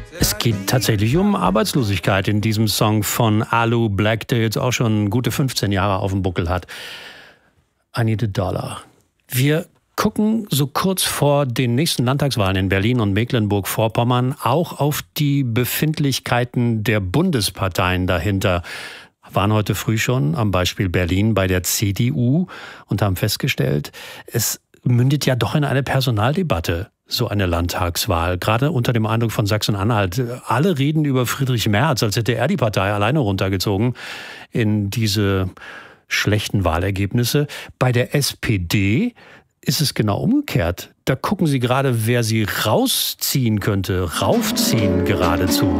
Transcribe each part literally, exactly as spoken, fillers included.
Es geht tatsächlich um Arbeitslosigkeit in diesem Song von Alu Black, der jetzt auch schon gute fünfzehn Jahre auf dem Buckel hat. I need a dollar. Wir gucken so kurz vor den nächsten Landtagswahlen in Berlin und Mecklenburg-Vorpommern auch auf die Befindlichkeiten der Bundesparteien dahinter. Waren heute früh schon am Beispiel Berlin bei der C D U und haben festgestellt, es mündet ja doch in eine Personaldebatte, so eine Landtagswahl. Gerade unter dem Eindruck von Sachsen-Anhalt. Alle reden über Friedrich Merz, als hätte er die Partei alleine runtergezogen in diese schlechten Wahlergebnisse. Bei der S P D ist es genau umgekehrt. Da gucken sie gerade, wer sie rausziehen könnte, raufziehen geradezu.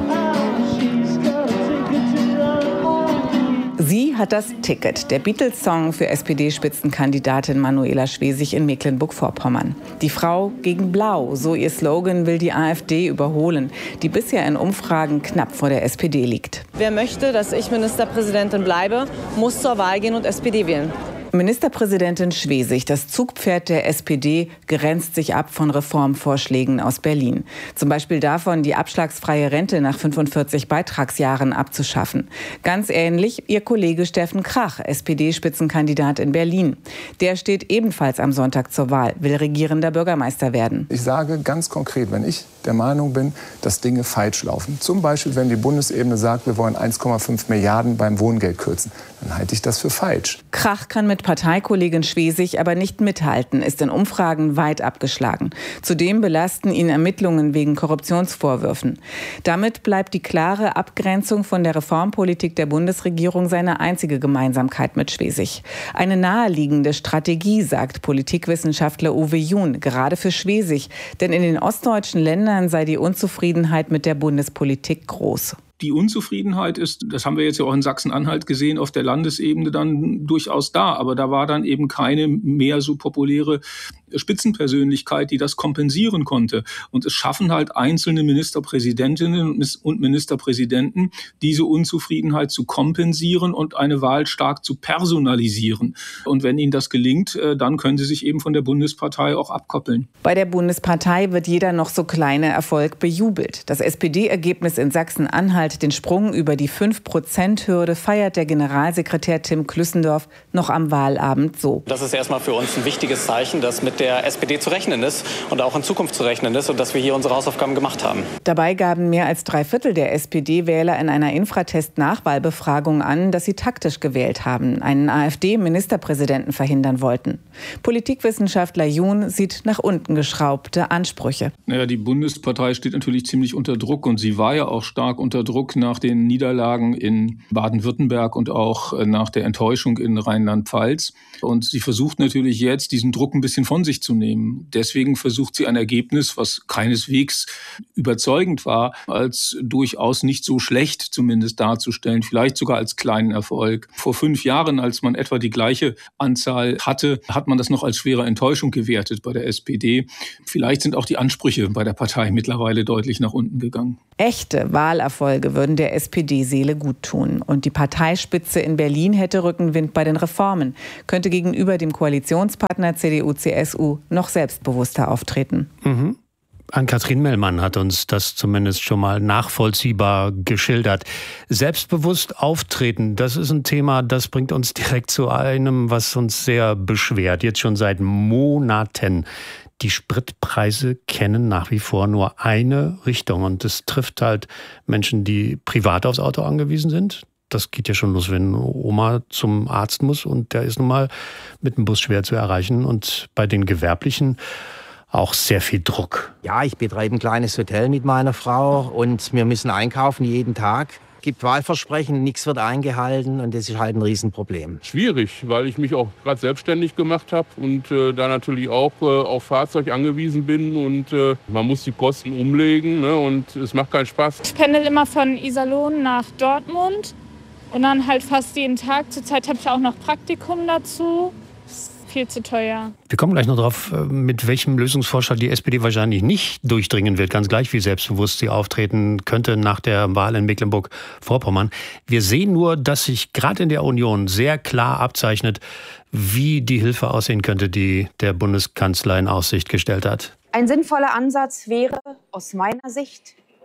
Sie hat das Ticket, der Beatles-Song für S P D-Spitzenkandidatin Manuela Schwesig in Mecklenburg-Vorpommern. Die Frau gegen Blau, so ihr Slogan, will die AfD überholen, die bisher in Umfragen knapp vor der S P D liegt. Wer möchte, dass ich Ministerpräsidentin bleibe, muss zur Wahl gehen und S P D wählen. Ministerpräsidentin Schwesig, das Zugpferd der S P D, grenzt sich ab von Reformvorschlägen aus Berlin. Zum Beispiel davon, die abschlagsfreie Rente nach fünfundvierzig Beitragsjahren abzuschaffen. Ganz ähnlich ihr Kollege Steffen Krach, S P D-Spitzenkandidat in Berlin. Der steht ebenfalls am Sonntag zur Wahl, will regierender Bürgermeister werden. Ich sage ganz konkret, wenn ich der Meinung bin, dass Dinge falsch laufen, zum Beispiel wenn die Bundesebene sagt, wir wollen eins Komma fünf Milliarden beim Wohngeld kürzen, dann halte ich das für falsch. Krach kann mit Parteikollegin Schwesig aber nicht mithalten, ist in Umfragen weit abgeschlagen. Zudem belasten ihn Ermittlungen wegen Korruptionsvorwürfen. Damit bleibt die klare Abgrenzung von der Reformpolitik der Bundesregierung seine einzige Gemeinsamkeit mit Schwesig. Eine naheliegende Strategie, sagt Politikwissenschaftler Uwe Jun, gerade für Schwesig. Denn in den ostdeutschen Ländern sei die Unzufriedenheit mit der Bundespolitik groß. Die Unzufriedenheit ist, das haben wir jetzt ja auch in Sachsen-Anhalt gesehen, auf der Landesebene dann durchaus da. Aber da war dann eben keine mehr so populäre Spitzenpersönlichkeit, die das kompensieren konnte. Und es schaffen halt einzelne Ministerpräsidentinnen und Ministerpräsidenten, diese Unzufriedenheit zu kompensieren und eine Wahl stark zu personalisieren. Und wenn ihnen das gelingt, dann können sie sich eben von der Bundespartei auch abkoppeln. Bei der Bundespartei wird jeder noch so kleine Erfolg bejubelt. Das S P D-Ergebnis in Sachsen-Anhalt, den Sprung über die fünf Prozent Hürde, feiert der Generalsekretär Tim Klüssendorf noch am Wahlabend so. Das ist erstmal für uns ein wichtiges Zeichen, dass mit der S P D zu rechnen ist und auch in Zukunft zu rechnen ist und dass wir hier unsere Hausaufgaben gemacht haben. Dabei gaben mehr als drei Viertel der S P D-Wähler in einer Infratest-Nachwahlbefragung an, dass sie taktisch gewählt haben, einen AfD-Ministerpräsidenten verhindern wollten. Politikwissenschaftler Jun sieht nach unten geschraubte Ansprüche. Naja, die Bundespartei steht natürlich ziemlich unter Druck und sie war ja auch stark unter Druck nach den Niederlagen in Baden-Württemberg und auch nach der Enttäuschung in Rheinland-Pfalz. Und sie versucht natürlich jetzt, diesen Druck ein bisschen von sich zu nehmen. Deswegen versucht sie ein Ergebnis, was keineswegs überzeugend war, als durchaus nicht so schlecht zumindest darzustellen, vielleicht sogar als kleinen Erfolg. Vor fünf Jahren, als man etwa die gleiche Anzahl hatte, hat man das noch als schwere Enttäuschung gewertet bei der S P D. Vielleicht sind auch die Ansprüche bei der Partei mittlerweile deutlich nach unten gegangen. Echte Wahlerfolge würden der S P D-Seele gut tun. Und die Parteispitze in Berlin hätte Rückenwind bei den Reformen, könnte gegenüber dem Koalitionspartner C D U C S U noch selbstbewusster auftreten. Mhm. Ann-Kathrin Mellmann hat uns das zumindest schon mal nachvollziehbar geschildert. Selbstbewusst auftreten, das ist ein Thema, das bringt uns direkt zu einem, was uns sehr beschwert, jetzt schon seit Monaten. Die Spritpreise kennen nach wie vor nur eine Richtung und das trifft halt Menschen, die privat aufs Auto angewiesen sind. Das geht ja schon los, wenn Oma zum Arzt muss und der ist nun mal mit dem Bus schwer zu erreichen. Und bei den Gewerblichen auch sehr viel Druck. Ja, ich betreibe ein kleines Hotel mit meiner Frau und wir müssen einkaufen jeden Tag. Es gibt Wahlversprechen, nichts wird eingehalten und das ist halt ein Riesenproblem. Schwierig, weil ich mich auch gerade selbstständig gemacht habe und äh, da natürlich auch äh, auf Fahrzeug angewiesen bin und äh, man muss die Kosten umlegen, ne, und es macht keinen Spaß. Ich pendel immer von Iserlohn nach Dortmund und dann halt fast jeden Tag. Zurzeit habe ich auch noch Praktikum dazu. Viel zu teuer. Wir kommen gleich noch drauf, mit welchem Lösungsvorschlag die S P D wahrscheinlich nicht durchdringen wird, ganz gleich wie selbstbewusst sie auftreten könnte nach der Wahl in Mecklenburg-Vorpommern. Wir sehen nur, dass sich gerade in der Union sehr klar abzeichnet, wie die Hilfe aussehen könnte, die der Bundeskanzler in Aussicht gestellt hat. Ein sinnvoller Ansatz wäre aus meiner Sicht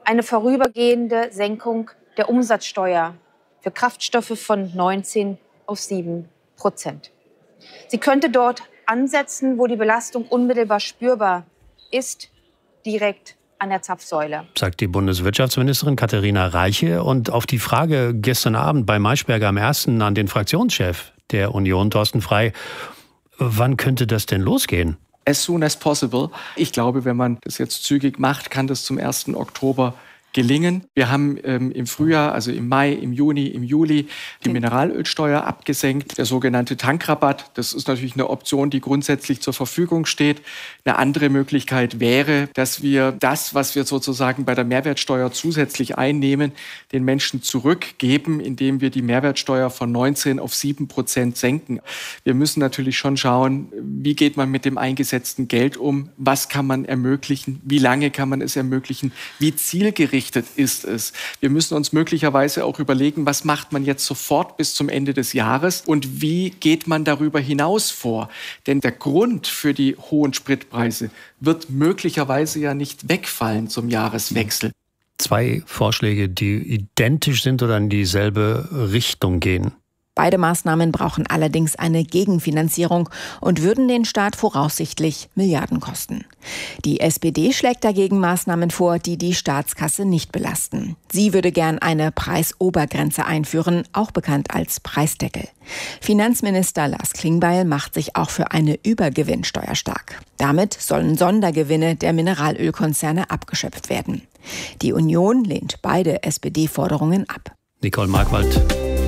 eine vorübergehende Senkung der Umsatzsteuer für Kraftstoffe von neunzehn auf sieben Prozent. Sie könnte dort ansetzen, wo die Belastung unmittelbar spürbar ist, direkt an der Zapfsäule. Sagt die Bundeswirtschaftsministerin Katharina Reiche. Und auf die Frage gestern Abend bei Maischberger am ersten an den Fraktionschef der Union, Thorsten Frey, wann könnte das denn losgehen? As soon as possible. Ich glaube, wenn man das jetzt zügig macht, kann das zum ersten Oktober gelingen. Wir haben ähm, im Frühjahr, also im Mai, im Juni, im Juli die Mineralölsteuer abgesenkt. Der sogenannte Tankrabatt, das ist natürlich eine Option, die grundsätzlich zur Verfügung steht. Eine andere Möglichkeit wäre, dass wir das, was wir sozusagen bei der Mehrwertsteuer zusätzlich einnehmen, den Menschen zurückgeben, indem wir die Mehrwertsteuer von neunzehn auf sieben Prozent senken. Wir müssen natürlich schon schauen, wie geht man mit dem eingesetzten Geld um? Was kann man ermöglichen? Wie lange kann man es ermöglichen? Wie zielgerichtet ist es? Wir müssen uns möglicherweise auch überlegen, was macht man jetzt sofort bis zum Ende des Jahres und wie geht man darüber hinaus vor? Denn der Grund für die hohen Spritpreise wird möglicherweise ja nicht wegfallen zum Jahreswechsel. Zwei Vorschläge, die identisch sind oder in dieselbe Richtung gehen. Beide Maßnahmen brauchen allerdings eine Gegenfinanzierung und würden den Staat voraussichtlich Milliarden kosten. Die S P D schlägt dagegen Maßnahmen vor, die die Staatskasse nicht belasten. Sie würde gern eine Preisobergrenze einführen, auch bekannt als Preisdeckel. Finanzminister Lars Klingbeil macht sich auch für eine Übergewinnsteuer stark. Damit sollen Sondergewinne der Mineralölkonzerne abgeschöpft werden. Die Union lehnt beide S P D-Forderungen ab. Nicole Markwald.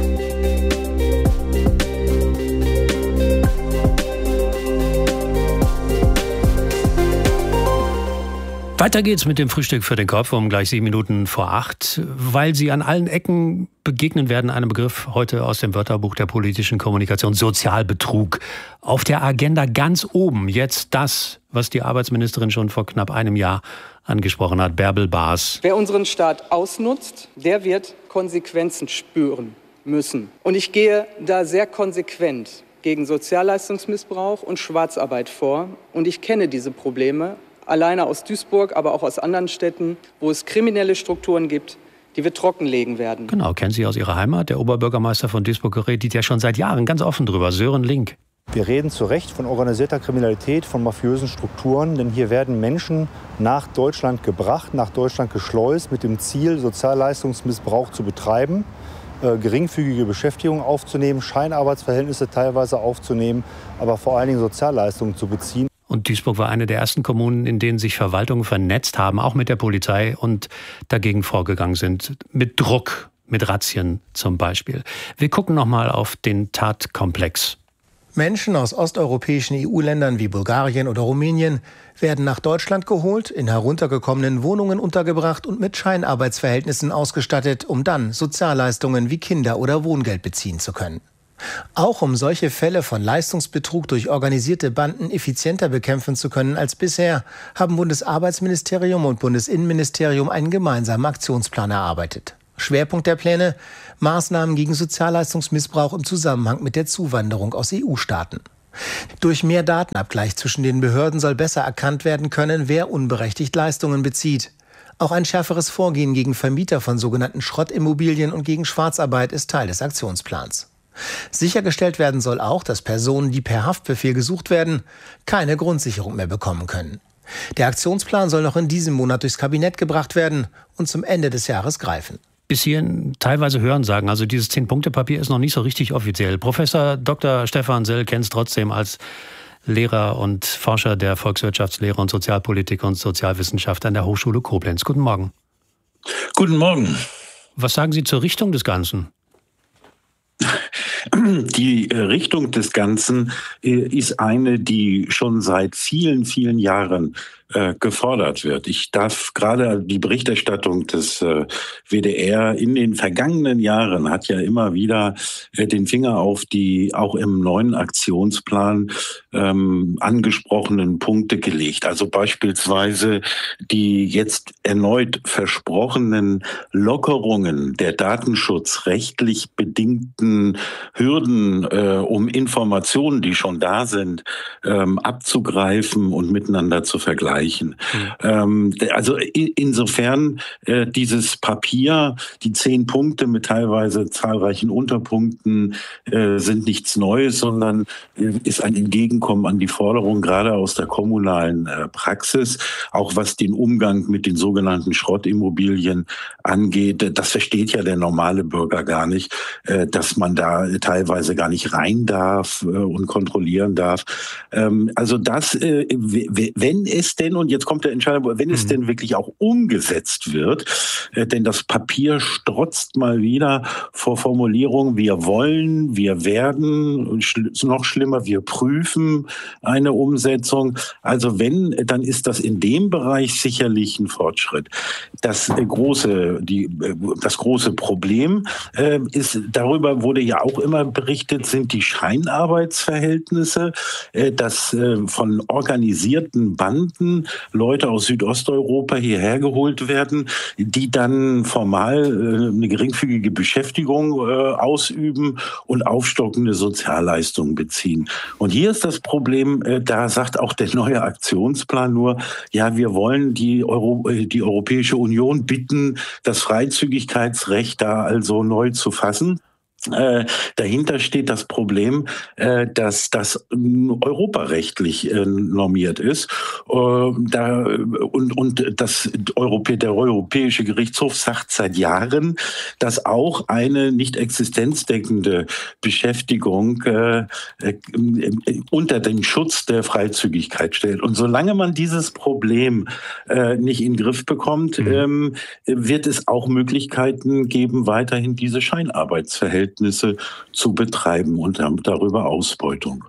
Weiter geht's mit dem Frühstück für den Kopf um gleich sieben Minuten vor acht, weil Sie an allen Ecken begegnen werden einem Begriff heute aus dem Wörterbuch der politischen Kommunikation: Sozialbetrug. Auf der Agenda ganz oben jetzt das, was die Arbeitsministerin schon vor knapp einem Jahr angesprochen hat, Bärbel Baas. Wer unseren Staat ausnutzt, der wird Konsequenzen spüren müssen. Und ich gehe da sehr konsequent gegen Sozialleistungsmissbrauch und Schwarzarbeit vor. Und ich kenne diese Probleme alleine aus Duisburg, aber auch aus anderen Städten, wo es kriminelle Strukturen gibt, die wir trockenlegen werden. Genau, kennen Sie aus Ihrer Heimat. Der Oberbürgermeister von Duisburg redet ja schon seit Jahren ganz offen drüber, Sören Link. Wir reden zu Recht von organisierter Kriminalität, von mafiösen Strukturen, denn hier werden Menschen nach Deutschland gebracht, nach Deutschland geschleust, mit dem Ziel, Sozialleistungsmissbrauch zu betreiben, äh, geringfügige Beschäftigung aufzunehmen, Scheinarbeitsverhältnisse teilweise aufzunehmen, aber vor allen Dingen Sozialleistungen zu beziehen. Und Duisburg war eine der ersten Kommunen, in denen sich Verwaltungen vernetzt haben, auch mit der Polizei, und dagegen vorgegangen sind. Mit Druck, mit Razzien zum Beispiel. Wir gucken nochmal auf den Tatkomplex. Menschen aus osteuropäischen E U-Ländern wie Bulgarien oder Rumänien werden nach Deutschland geholt, in heruntergekommenen Wohnungen untergebracht und mit Scheinarbeitsverhältnissen ausgestattet, um dann Sozialleistungen wie Kinder- oder Wohngeld beziehen zu können. Auch um solche Fälle von Leistungsbetrug durch organisierte Banden effizienter bekämpfen zu können als bisher, haben Bundesarbeitsministerium und Bundesinnenministerium einen gemeinsamen Aktionsplan erarbeitet. Schwerpunkt der Pläne: Maßnahmen gegen Sozialleistungsmissbrauch im Zusammenhang mit der Zuwanderung aus E U-Staaten. Durch mehr Datenabgleich zwischen den Behörden soll besser erkannt werden können, wer unberechtigt Leistungen bezieht. Auch ein schärferes Vorgehen gegen Vermieter von sogenannten Schrottimmobilien und gegen Schwarzarbeit ist Teil des Aktionsplans. Sichergestellt werden soll auch, dass Personen, die per Haftbefehl gesucht werden, keine Grundsicherung mehr bekommen können. Der Aktionsplan soll noch in diesem Monat durchs Kabinett gebracht werden und zum Ende des Jahres greifen. Bis hierhin teilweise Hörensagen. Also dieses Zehn-Punkte-Papier ist noch nicht so richtig offiziell. Professor Doktor Stefan Sill kennt es trotzdem als Lehrer und Forscher der Volkswirtschaftslehre und Sozialpolitik und Sozialwissenschaft an der Hochschule Koblenz. Guten Morgen. Guten Morgen. Was sagen Sie zur Richtung des Ganzen? Die Richtung des Ganzen ist eine, die schon seit vielen, vielen Jahren äh, gefordert wird. Ich darf gerade die Berichterstattung des äh, W D R in den vergangenen Jahren hat ja immer wieder äh, den Finger auf die auch im neuen Aktionsplan ähm, angesprochenen Punkte gelegt. Also beispielsweise die jetzt erneut versprochenen Lockerungen der datenschutzrechtlich bedingten Hürden, äh, um Informationen, die schon da sind, ähm, abzugreifen und miteinander zu vergleichen. erreichen. Mhm. Ähm, also insofern äh, dieses Papier, die zehn Punkte mit teilweise zahlreichen Unterpunkten äh, sind nichts Neues, sondern äh, ist ein Entgegenkommen an die Forderung gerade aus der kommunalen äh, Praxis, auch was den Umgang mit den sogenannten Schrottimmobilien angeht. Das versteht ja der normale Bürger gar nicht, äh, dass man da teilweise gar nicht rein darf äh, und kontrollieren darf. Ähm, also das, äh, wenn es denn, und jetzt kommt der Entscheidung, wenn es mhm. denn wirklich auch umgesetzt wird, äh, denn das Papier strotzt mal wieder vor Formulierungen, wir wollen, wir werden, und schl- noch schlimmer, wir prüfen eine Umsetzung. Also wenn, dann ist das in dem Bereich sicherlich ein Fortschritt. Das äh, große, die, äh, das große Problem äh, ist, darüber wurde ja auch immer berichtet, sind die Scheinarbeitsverhältnisse, äh, dass äh, von organisierten Banden Leute aus Südosteuropa hierher geholt werden, die dann formal äh, eine geringfügige Beschäftigung äh, ausüben und aufstockende Sozialleistungen beziehen. Und hier ist das Problem, äh, da sagt auch der neue Aktionsplan nur, ja, wir wollen die, Euro, die Europäische Union bitten, das Freizügigkeitsrecht da also neu zu fassen. Äh, dahinter steht das Problem, äh, dass das äh, europarechtlich äh, normiert ist. Äh, da, und und das Europä- der Europäische Gerichtshof sagt seit Jahren, dass auch eine nicht existenzdeckende Beschäftigung äh, äh, unter den Schutz der Freizügigkeit stellt. Und solange man dieses Problem äh, nicht in den Griff bekommt, mhm. ähm, wird es auch Möglichkeiten geben, weiterhin diese Scheinarbeitsverhältnisse zu betreiben und darüber Ausbeutung.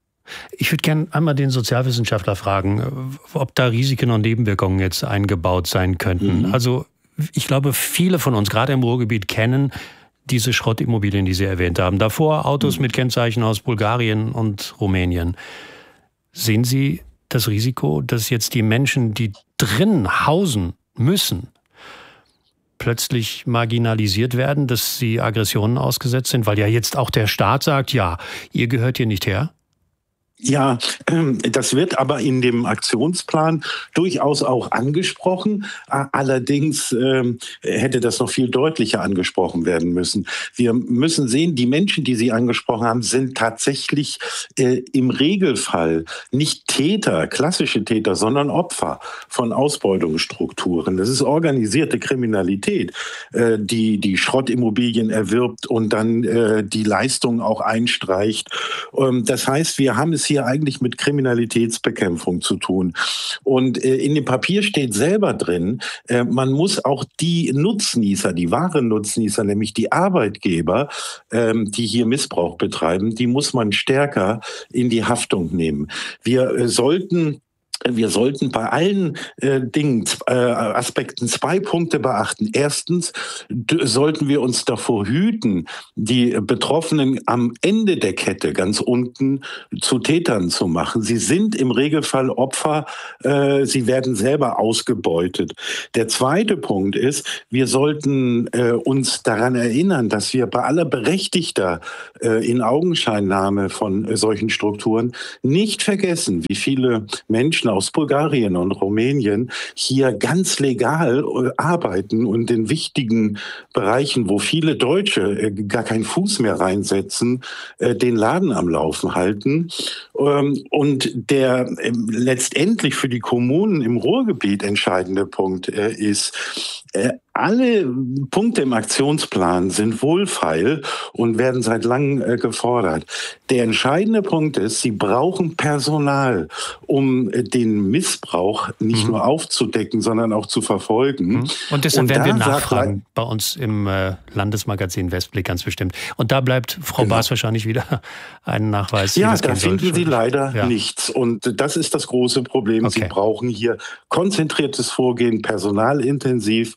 Ich würde gerne einmal den Sozialwissenschaftler fragen, ob da Risiken und Nebenwirkungen jetzt eingebaut sein könnten. Mhm. Also ich glaube, viele von uns, gerade im Ruhrgebiet, kennen diese Schrottimmobilien, die Sie erwähnt haben. Davor Autos mhm. mit Kennzeichen aus Bulgarien und Rumänien. Sehen Sie das Risiko, dass jetzt die Menschen, die drin hausen müssen, plötzlich marginalisiert werden, dass sie Aggressionen ausgesetzt sind, weil ja jetzt auch der Staat sagt, ja, ihr gehört hier nicht her? Ja, das wird aber in dem Aktionsplan durchaus auch angesprochen. Allerdings äh, hätte das noch viel deutlicher angesprochen werden müssen. Wir müssen sehen, die Menschen, die Sie angesprochen haben, sind tatsächlich äh, im Regelfall nicht Täter, klassische Täter, sondern Opfer von Ausbeutungsstrukturen. Das ist organisierte Kriminalität, äh, die die Schrottimmobilien erwirbt und dann äh, die Leistung auch einstreicht. Ähm, das heißt, wir haben es hier hier eigentlich mit Kriminalitätsbekämpfung zu tun. Und äh, in dem Papier steht selber drin, äh, man muss auch die Nutznießer, die wahren Nutznießer, nämlich die Arbeitgeber, ähm, die hier Missbrauch betreiben, die muss man stärker in die Haftung nehmen. Wir äh, sollten Wir sollten bei allen äh, Dingen, äh, Aspekten zwei Punkte beachten. Erstens d- sollten wir uns davor hüten, die Betroffenen am Ende der Kette, ganz unten, zu Tätern zu machen. Sie sind im Regelfall Opfer, äh, sie werden selber ausgebeutet. Der zweite Punkt ist, wir sollten äh, uns daran erinnern, dass wir bei aller berechtigter äh, Inaugenscheinnahme von äh, solchen Strukturen nicht vergessen, wie viele Menschen aus Bulgarien und Rumänien hier ganz legal arbeiten und in wichtigen Bereichen, wo viele Deutsche gar keinen Fuß mehr reinsetzen, den Laden am Laufen halten. Und der letztendlich für die Kommunen im Ruhrgebiet entscheidende Punkt ist, alle Punkte im Aktionsplan sind wohlfeil und werden seit langem äh, gefordert. Der entscheidende Punkt ist, sie brauchen Personal, um äh, den Missbrauch nicht mhm. nur aufzudecken, sondern auch zu verfolgen. Mhm. Und deshalb und werden wir nachfragen sagt, bei uns im äh, Landesmagazin Westblick ganz bestimmt. Und da bleibt Frau genau. Baas wahrscheinlich wieder einen Nachweis. Ja, da finden soll. Sie leider ja. nichts. Und das ist das große Problem. Okay. Sie brauchen hier konzentriertes Vorgehen, personalintensiv,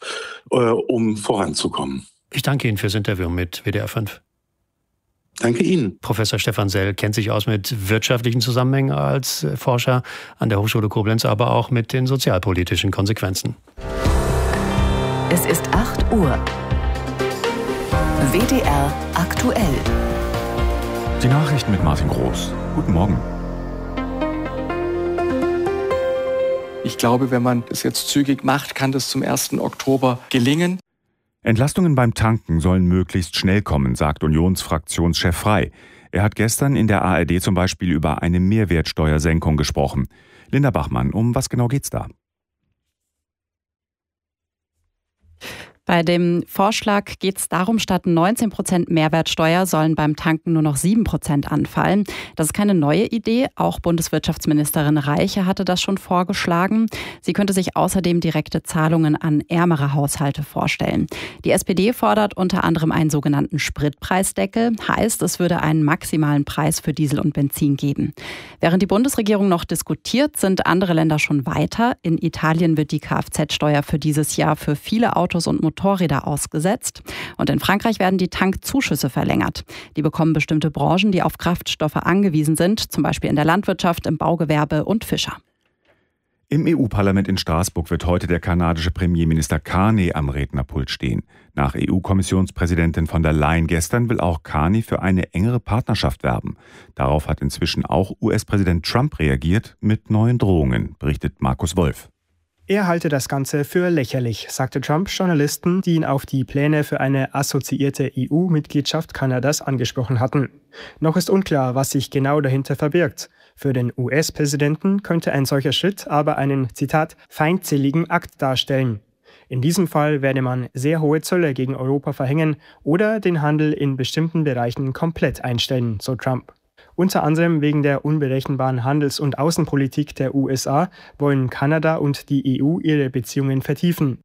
um voranzukommen. Ich danke Ihnen fürs Interview mit W D R fünf. Danke Ihnen. Professor Stefan Sell kennt sich aus mit wirtschaftlichen Zusammenhängen als Forscher an der Hochschule Koblenz, aber auch mit den sozialpolitischen Konsequenzen. Es ist acht Uhr. W D R aktuell. Die Nachrichten mit Martin Groß. Guten Morgen. Ich glaube, wenn man das jetzt zügig macht, kann das zum ersten Oktober gelingen. Entlastungen beim Tanken sollen möglichst schnell kommen, sagt Unionsfraktionschef Frey. Er hat gestern in der A R D zum Beispiel über eine Mehrwertsteuersenkung gesprochen. Linda Bachmann, um was genau geht's da? Bei dem Vorschlag geht es darum, statt neunzehn Prozent Mehrwertsteuer sollen beim Tanken nur noch sieben Prozent anfallen. Das ist keine neue Idee. Auch Bundeswirtschaftsministerin Reiche hatte das schon vorgeschlagen. Sie könnte sich außerdem direkte Zahlungen an ärmere Haushalte vorstellen. Die S P D fordert unter anderem einen sogenannten Spritpreisdeckel. Heißt, es würde einen maximalen Preis für Diesel und Benzin geben. Während die Bundesregierung noch diskutiert, sind andere Länder schon weiter. In Italien wird die Kfz-Steuer für dieses Jahr für viele Autos und Motorräder Motorräder ausgesetzt. Und in Frankreich werden die Tankzuschüsse verlängert. Die bekommen bestimmte Branchen, die auf Kraftstoffe angewiesen sind, zum Beispiel in der Landwirtschaft, im Baugewerbe und Fischer. Im E U-Parlament in Straßburg wird heute der kanadische Premierminister Carney am Rednerpult stehen. Nach E U-Kommissionspräsidentin von der Leyen gestern will auch Carney für eine engere Partnerschaft werben. Darauf hat inzwischen auch U S-Präsident Trump reagiert mit neuen Drohungen, berichtet Markus Wolf. Er halte das Ganze für lächerlich, sagte Trump Journalisten, die ihn auf die Pläne für eine assoziierte E U-Mitgliedschaft Kanadas angesprochen hatten. Noch ist unklar, was sich genau dahinter verbirgt. Für den U S-Präsidenten könnte ein solcher Schritt aber einen, Zitat, feindseligen Akt darstellen. In diesem Fall werde man sehr hohe Zölle gegen Europa verhängen oder den Handel in bestimmten Bereichen komplett einstellen, so Trump. Unter anderem wegen der unberechenbaren Handels- und Außenpolitik der U S A wollen Kanada und die E U ihre Beziehungen vertiefen.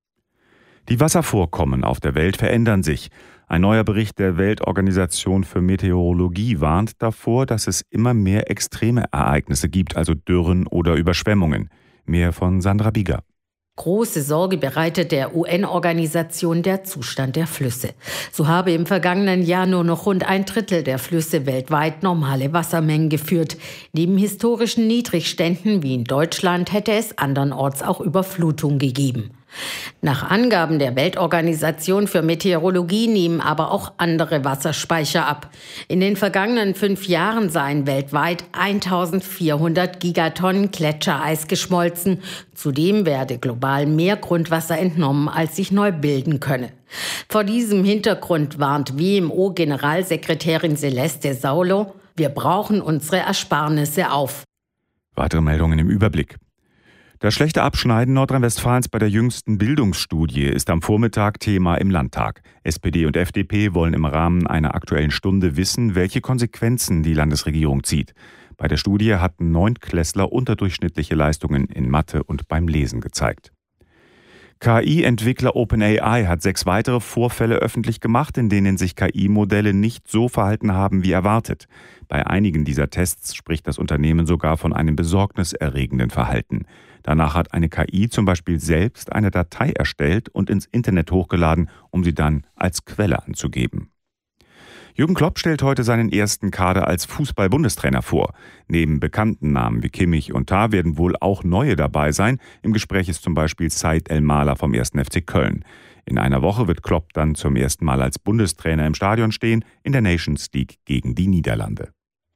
Die Wasservorkommen auf der Welt verändern sich. Ein neuer Bericht der Weltorganisation für Meteorologie warnt davor, dass es immer mehr extreme Ereignisse gibt, also Dürren oder Überschwemmungen. Mehr von Sandra Bieger. Große Sorge bereitet der U N-Organisation der Zustand der Flüsse. So habe im vergangenen Jahr nur noch rund ein Drittel der Flüsse weltweit normale Wassermengen geführt. Neben historischen Niedrigständen wie in Deutschland hätte es andernorts auch Überflutung gegeben. Nach Angaben der Weltorganisation für Meteorologie nehmen aber auch andere Wasserspeicher ab. In den vergangenen fünf Jahren seien weltweit eintausendvierhundert Gigatonnen Gletschereis geschmolzen. Zudem werde global mehr Grundwasser entnommen, als sich neu bilden könne. Vor diesem Hintergrund warnt W M O-Generalsekretärin Celeste Saulo: Wir brauchen unsere Ersparnisse auf. Weitere Meldungen im Überblick. Das schlechte Abschneiden Nordrhein-Westfalens bei der jüngsten Bildungsstudie ist am Vormittag Thema im Landtag. S P D und F D P wollen im Rahmen einer Aktuellen Stunde wissen, welche Konsequenzen die Landesregierung zieht. Bei der Studie hatten Neuntklässler unterdurchschnittliche Leistungen in Mathe und beim Lesen gezeigt. K I-Entwickler OpenAI hat sechs weitere Vorfälle öffentlich gemacht, in denen sich K I-Modelle nicht so verhalten haben wie erwartet. Bei einigen dieser Tests spricht das Unternehmen sogar von einem besorgniserregenden Verhalten. Danach hat eine K I zum Beispiel selbst eine Datei erstellt und ins Internet hochgeladen, um sie dann als Quelle anzugeben. Jürgen Klopp stellt heute seinen ersten Kader als Fußball-Bundestrainer vor. Neben bekannten Namen wie Kimmich und Tah werden wohl auch neue dabei sein. Im Gespräch ist zum Beispiel Said El-Mala vom ersten F C Köln. In einer Woche wird Klopp dann zum ersten Mal als Bundestrainer im Stadion stehen, in der Nations League gegen die Niederlande.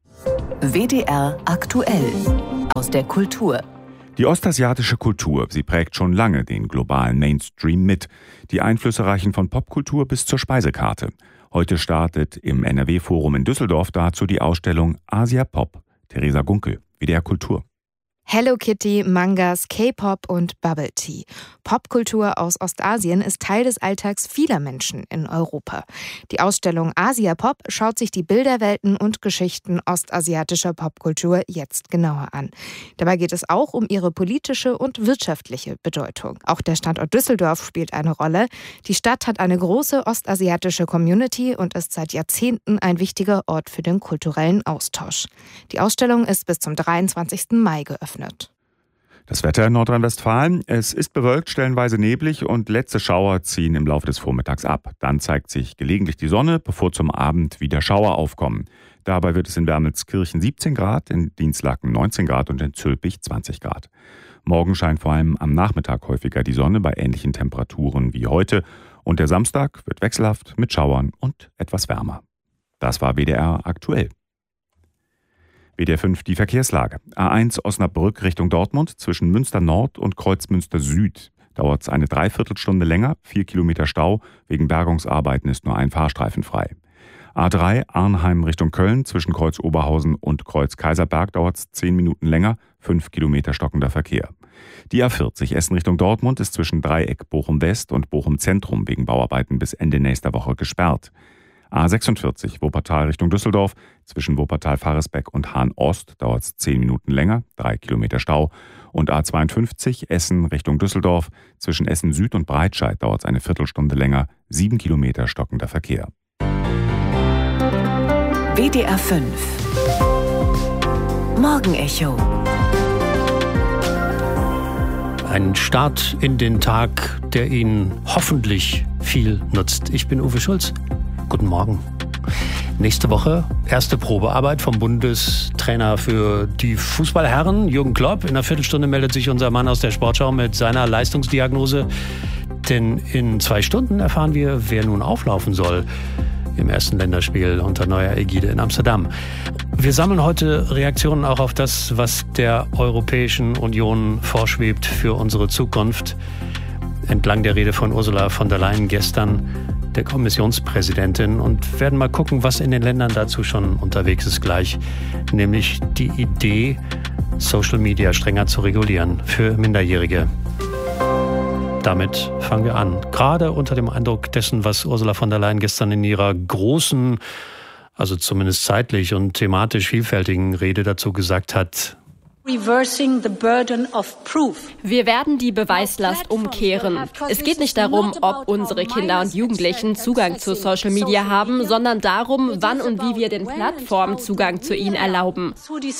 W D R aktuell aus der Kultur. Die ostasiatische Kultur, sie prägt schon lange den globalen Mainstream mit. Die Einflüsse reichen von Popkultur bis zur Speisekarte. Heute startet im N R W-Forum in Düsseldorf dazu die Ausstellung Asia Pop. Theresa Gunkel, W D R Kultur. Hello Kitty, Mangas, K-Pop und Bubble Tea. Popkultur aus Ostasien ist Teil des Alltags vieler Menschen in Europa. Die Ausstellung Asia Pop schaut sich die Bilderwelten und Geschichten ostasiatischer Popkultur jetzt genauer an. Dabei geht es auch um ihre politische und wirtschaftliche Bedeutung. Auch der Standort Düsseldorf spielt eine Rolle. Die Stadt hat eine große ostasiatische Community und ist seit Jahrzehnten ein wichtiger Ort für den kulturellen Austausch. Die Ausstellung ist bis zum dreiundzwanzigsten Mai geöffnet. Das Wetter in Nordrhein-Westfalen. Es ist bewölkt, stellenweise neblig und letzte Schauer ziehen im Laufe des Vormittags ab. Dann zeigt sich gelegentlich die Sonne, bevor zum Abend wieder Schauer aufkommen. Dabei wird es in Wermelskirchen siebzehn Grad, in Dinslaken neunzehn Grad und in Zülpich zwanzig Grad. Morgen scheint vor allem am Nachmittag häufiger die Sonne bei ähnlichen Temperaturen wie heute. Und der Samstag wird wechselhaft mit Schauern und etwas wärmer. Das war W D R aktuell. W D R fünf die Verkehrslage. A eins Osnabrück Richtung Dortmund zwischen Münster Nord und Kreuzmünster Süd. Dauert es eine Dreiviertelstunde länger, vier Kilometer Stau. Wegen Bergungsarbeiten ist nur ein Fahrstreifen frei. A drei Arnheim Richtung Köln zwischen Kreuz Oberhausen und Kreuz Kaiserberg dauert es zehn Minuten länger, fünf Kilometer stockender Verkehr. Die A vierzig Essen Richtung Dortmund ist zwischen Dreieck Bochum West und Bochum Zentrum wegen Bauarbeiten bis Ende nächster Woche gesperrt. A sechsundvierzig Wuppertal Richtung Düsseldorf zwischen Wuppertal-Faresbeck und Hahn-Ost dauert es zehn Minuten länger, drei Kilometer Stau. Und A zweiundfünfzig Essen Richtung Düsseldorf zwischen Essen Süd und Breitscheid dauert es eine Viertelstunde länger, sieben Kilometer stockender Verkehr. W D R fünf Morgenecho. Ein Start in den Tag, der Ihnen hoffentlich viel nutzt. Ich bin Uwe Schulz. Guten Morgen. Nächste Woche erste Probearbeit vom Bundestrainer für die Fußballherren, Jürgen Klopp. In einer Viertelstunde meldet sich unser Mann aus der Sportschau mit seiner Leistungsdiagnose. Denn in zwei Stunden erfahren wir, wer nun auflaufen soll im ersten Länderspiel unter neuer Ägide in Amsterdam. Wir sammeln heute Reaktionen auch auf das, was der Europäischen Union vorschwebt für unsere Zukunft. Entlang der Rede von Ursula von der Leyen gestern, der Kommissionspräsidentin, und werden mal gucken, was in den Ländern dazu schon unterwegs ist gleich. Nämlich die Idee, Social Media strenger zu regulieren für Minderjährige. Damit fangen wir an. Gerade unter dem Eindruck dessen, was Ursula von der Leyen gestern in ihrer großen, also zumindest zeitlich und thematisch vielfältigen Rede dazu gesagt hat. Wir werden die Beweislast umkehren. Es geht nicht darum, ob unsere Kinder und Jugendlichen Zugang zu Social Media haben, sondern darum, wann und wie wir den Plattformen Zugang zu ihnen erlauben.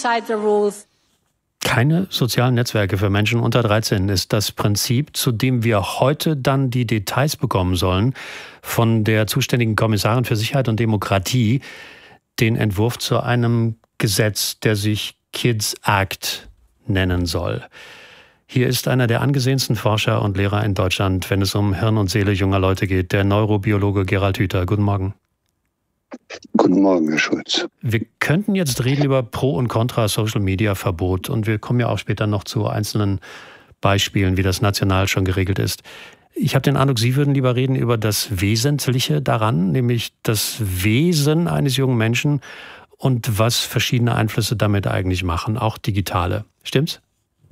Keine sozialen Netzwerke für Menschen unter dreizehn ist das Prinzip, zu dem wir heute dann die Details bekommen sollen von der zuständigen Kommissarin für Sicherheit und Demokratie, den Entwurf zu einem Gesetz, der sich Kids Act nennen soll. Hier ist einer der angesehensten Forscher und Lehrer in Deutschland, wenn es um Hirn und Seele junger Leute geht, der Neurobiologe Gerald Hüther. Guten Morgen. Guten Morgen, Herr Schulz. Wir könnten jetzt reden über Pro und Contra Social Media Verbot, und wir kommen ja auch später noch zu einzelnen Beispielen, wie das national schon geregelt ist. Ich habe den Eindruck, Sie würden lieber reden über das Wesentliche daran, nämlich das Wesen eines jungen Menschen und was verschiedene Einflüsse damit eigentlich machen, auch digitale. Stimmt's?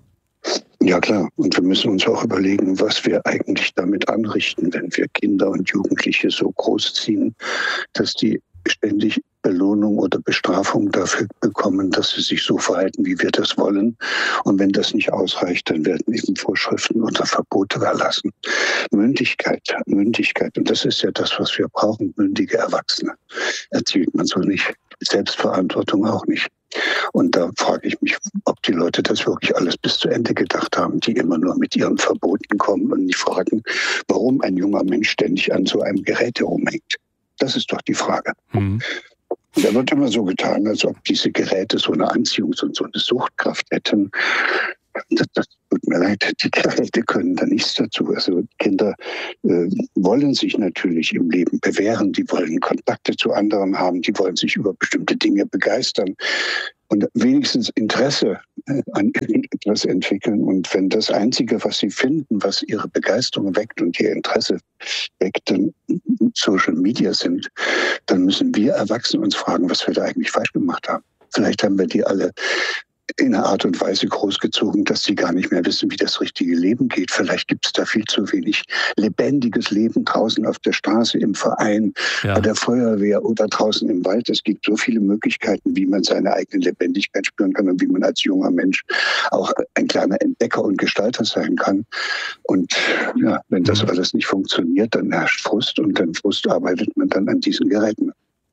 Ja klar, und wir müssen uns auch überlegen, was wir eigentlich damit anrichten, wenn wir Kinder und Jugendliche so großziehen, dass die ständig Belohnung oder Bestrafung dafür bekommen, dass sie sich so verhalten, wie wir das wollen. Und wenn das nicht ausreicht, dann werden eben Vorschriften oder Verbote erlassen. Mündigkeit, Mündigkeit, und das ist ja das, was wir brauchen, mündige Erwachsene. Erzielt man so nicht. Selbstverantwortung auch nicht. Und da frage ich mich, ob die Leute das wirklich alles bis zu Ende gedacht haben, die immer nur mit ihren Verboten kommen und nicht fragen, warum ein junger Mensch ständig an so einem Gerät herumhängt. Das ist doch die Frage. Mhm. Und da wird immer so getan, als ob diese Geräte so eine Anziehungs- und so eine Suchtkraft hätten. Das, das tut mir leid, die Geräte können da nichts dazu. Also Kinder äh, wollen sich natürlich im Leben bewähren, die wollen Kontakte zu anderen haben, die wollen sich über bestimmte Dinge begeistern und wenigstens Interesse äh, an irgendetwas entwickeln. Und wenn das Einzige, was sie finden, was ihre Begeisterung weckt und ihr Interesse weckt, dann Social Media sind, dann müssen wir Erwachsene uns fragen, was wir da eigentlich falsch gemacht haben. Vielleicht haben wir die alle in einer Art und Weise großgezogen, dass sie gar nicht mehr wissen, wie das richtige Leben geht. Vielleicht gibt es da viel zu wenig lebendiges Leben draußen auf der Straße, im Verein, ja, bei der Feuerwehr oder draußen im Wald. Es gibt so viele Möglichkeiten, wie man seine eigene Lebendigkeit spüren kann und wie man als junger Mensch auch ein kleiner Entdecker und Gestalter sein kann. Und ja, wenn das alles nicht funktioniert, dann herrscht Frust, und dann Frust arbeitet man dann an diesen Geräten.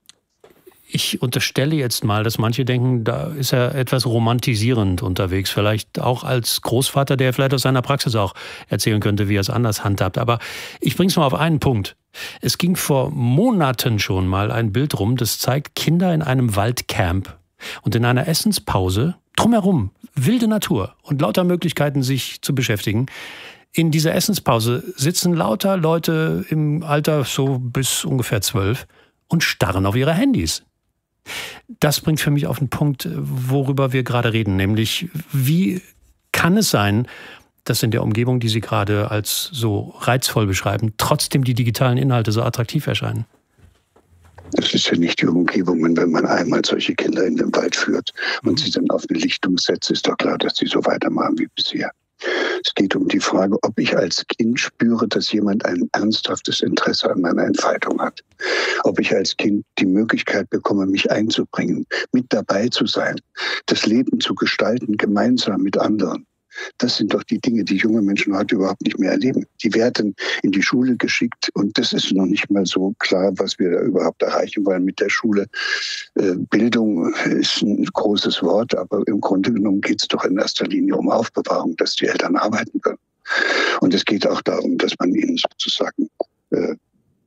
Ich unterstelle jetzt mal, dass manche denken, da ist er etwas romantisierend unterwegs. Vielleicht auch als Großvater, der vielleicht aus seiner Praxis auch erzählen könnte, wie er es anders handhabt. Aber ich bringe es mal auf einen Punkt. Es ging vor Monaten schon mal ein Bild rum, das zeigt Kinder in einem Waldcamp. Und in einer Essenspause, drumherum, wilde Natur und lauter Möglichkeiten, sich zu beschäftigen. In dieser Essenspause sitzen lauter Leute im Alter so bis ungefähr zwölf und starren auf ihre Handys. Das bringt für mich auf den Punkt, worüber wir gerade reden, nämlich wie kann es sein, dass in der Umgebung, die Sie gerade als so reizvoll beschreiben, trotzdem die digitalen Inhalte so attraktiv erscheinen? Das ist ja nicht die Umgebung, wenn man einmal solche Kinder in den Wald führt und sie dann auf eine Lichtung setzt, ist doch klar, dass sie so weitermachen wie bisher. Es geht um die Frage, ob ich als Kind spüre, dass jemand ein ernsthaftes Interesse an meiner Entfaltung hat. Ob ich als Kind die Möglichkeit bekomme, mich einzubringen, mit dabei zu sein, das Leben zu gestalten, gemeinsam mit anderen. Das sind doch die Dinge, die junge Menschen heute überhaupt nicht mehr erleben. Die werden in die Schule geschickt und das ist noch nicht mal so klar, was wir da überhaupt erreichen wollen mit der Schule. Bildung ist ein großes Wort, aber im Grunde genommen geht es doch in erster Linie um Aufbewahrung, dass die Eltern arbeiten können. Und es geht auch darum, dass man ihnen sozusagen, äh,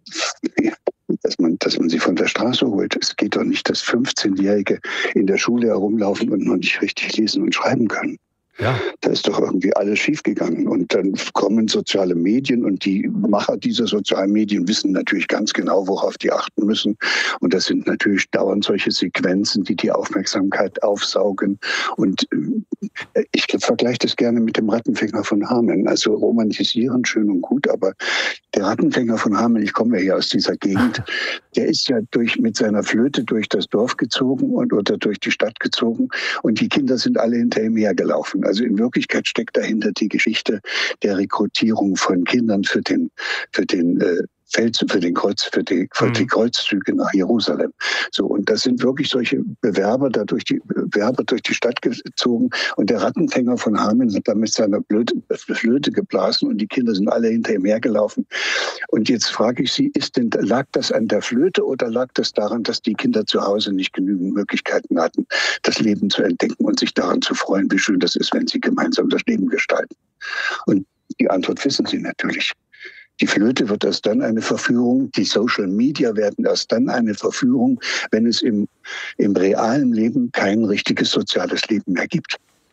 dass man, dass man sie von der Straße holt. Es geht doch nicht, dass fünfzehnjährige in der Schule herumlaufen und noch nicht richtig lesen und schreiben können. Ja. Da ist doch irgendwie alles schiefgegangen. Und dann kommen soziale Medien und die Macher dieser sozialen Medien wissen natürlich ganz genau, worauf die achten müssen. Und das sind natürlich dauernd solche Sequenzen, die die Aufmerksamkeit aufsaugen. Und ich vergleiche das gerne mit dem Rattenfänger von Hameln. Also romantisieren, schön und gut, aber der Rattenfänger von Hameln, ich komme ja hier aus dieser Gegend, der ist ja durch, mit seiner Flöte durch das Dorf gezogen und, oder durch die Stadt gezogen und die Kinder sind alle hinter ihm hergelaufen. Also in Wirklichkeit steckt dahinter die Geschichte der Rekrutierung von Kindern für den, für den äh, Feldzug, für den Kreuz, für die, für die Kreuzzüge nach Jerusalem. So, und das sind wirklich solche Bewerber da durch die Bewerber durch die Stadt gezogen. Und der Rattenfänger von Hameln hat da mit seiner Blöte, Flöte geblasen und die Kinder sind alle hinter ihm hergelaufen. Und jetzt frage ich Sie, ist denn, lag das an der Flöte oder lag das daran, dass die Kinder zu Hause nicht genügend Möglichkeiten hatten, das Leben zu entdecken und sich daran zu freuen, wie schön das ist, wenn sie gemeinsam das Leben gestalten? Und die Antwort wissen Sie natürlich. Die Flöte wird erst dann eine Verführung, die Social Media werden erst dann eine Verführung, wenn es im, im realen Leben kein richtiges soziales Leben mehr gibt.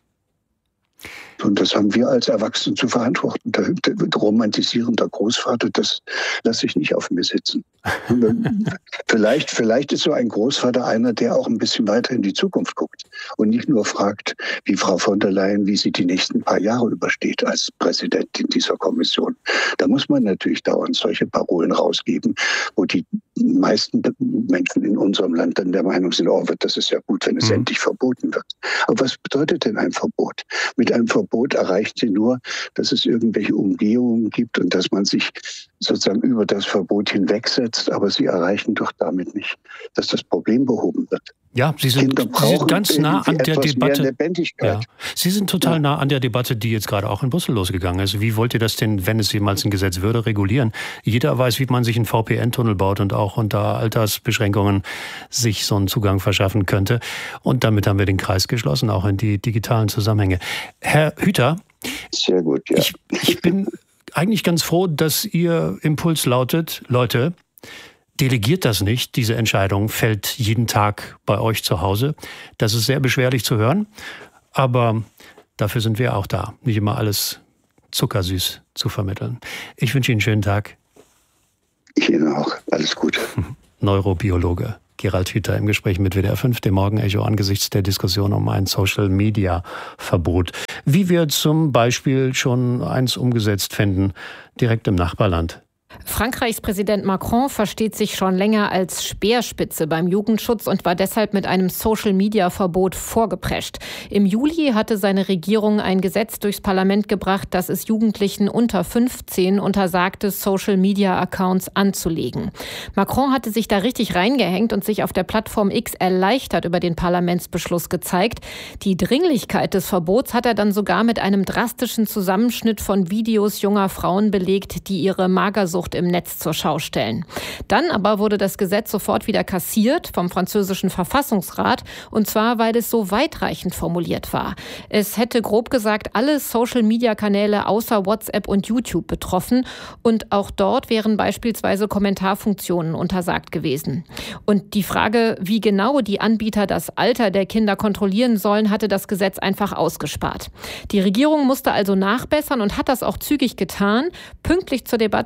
Und das haben wir als Erwachsene zu verantworten. Der, der, der romantisierende Großvater, das lasse ich nicht auf mir sitzen. vielleicht, vielleicht ist so ein Großvater einer, der auch ein bisschen weiter in die Zukunft guckt und nicht nur fragt, wie Frau von der Leyen, wie sie die nächsten paar Jahre übersteht als Präsidentin dieser Kommission. Da muss man natürlich dauernd solche Parolen rausgeben, wo die meisten Menschen in unserem Land dann der Meinung sind, oh, das ist ja gut, wenn es mhm. endlich verboten wird. Aber was bedeutet denn ein Verbot? Mit einem Verbot erreicht sie nur, dass es irgendwelche Umgehungen gibt und dass man sich sozusagen über das Verbot hinwegsetzt, aber sie erreichen doch damit nicht, dass das Problem behoben wird. Ja, Sie sind, Sie sind ganz nah an der Debatte. Ja. Sie sind total ja. nah an der Debatte, die jetzt gerade auch in Brüssel losgegangen ist. Wie wollt ihr das denn, wenn es jemals ein Gesetz würde, regulieren? Jeder weiß, wie man sich einen V P N-Tunnel baut und auch unter Altersbeschränkungen sich so einen Zugang verschaffen könnte. Und damit haben wir den Kreis geschlossen, auch in die digitalen Zusammenhänge. Herr Hüter, sehr gut, ja. ich, ich bin eigentlich ganz froh, dass Ihr Impuls lautet, Leute, delegiert das nicht. Diese Entscheidung fällt jeden Tag bei euch zu Hause. Das ist sehr beschwerlich zu hören, aber dafür sind wir auch da, nicht immer alles zuckersüß zu vermitteln. Ich wünsche Ihnen einen schönen Tag. Ich Ihnen auch. Alles Gute. Neurobiologe Gerald Hüter im Gespräch mit W D R fünf, dem Morgenecho, angesichts der Diskussion um ein Social-Media-Verbot. Wie wir zum Beispiel schon eins umgesetzt finden, direkt im Nachbarland. Frankreichs Präsident Macron versteht sich schon länger als Speerspitze beim Jugendschutz und war deshalb mit einem Social-Media-Verbot vorgeprescht. Im Juli hatte seine Regierung ein Gesetz durchs Parlament gebracht, das es Jugendlichen unter fünfzehn untersagte, Social-Media-Accounts anzulegen. Macron hatte sich da richtig reingehängt und sich auf der Plattform X erleichtert über den Parlamentsbeschluss gezeigt. Die Dringlichkeit des Verbots hat er dann sogar mit einem drastischen Zusammenschnitt von Videos junger Frauen belegt, die ihre Magersucht im Netz zur Schau stellen. Dann aber wurde das Gesetz sofort wieder kassiert vom französischen Verfassungsrat, und zwar, weil es so weitreichend formuliert war. Es hätte grob gesagt alle Social-Media-Kanäle außer WhatsApp und YouTube betroffen und auch dort wären beispielsweise Kommentarfunktionen untersagt gewesen. Und die Frage, wie genau die Anbieter das Alter der Kinder kontrollieren sollen, hatte das Gesetz einfach ausgespart. Die Regierung musste also nachbessern und hat das auch zügig getan. Pünktlich zur Debatte in Brüssel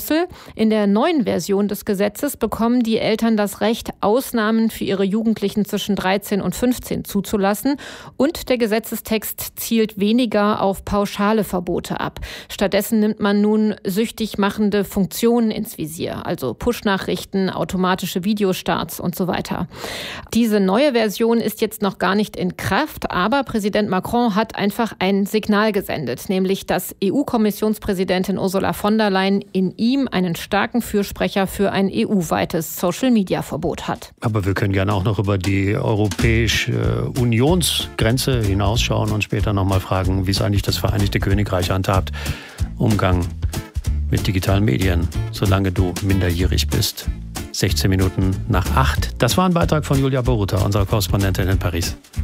Brüssel. In der neuen Version des Gesetzes bekommen die Eltern das Recht, Ausnahmen für ihre Jugendlichen zwischen dreizehn und fünfzehn zuzulassen. Und der Gesetzestext zielt weniger auf pauschale Verbote ab. Stattdessen nimmt man nun süchtig machende Funktionen ins Visier, also Push-Nachrichten, automatische Videostarts und so weiter. Diese neue Version ist jetzt noch gar nicht in Kraft, aber Präsident Macron hat einfach ein Signal gesendet, nämlich dass E U-Kommissionspräsidentin Ursula von der Leyen in ihm einen starken Fürsprecher für ein E U-weites Social-Media-Verbot hat. Aber wir können gerne auch noch über die Europäische Unionsgrenze hinausschauen und später noch mal fragen, wie es eigentlich das Vereinigte Königreich handhabt. Umgang mit digitalen Medien, solange du minderjährig bist. sechzehn Minuten nach acht. Das war ein Beitrag von Julia Boruta, unserer Korrespondentin in Paris.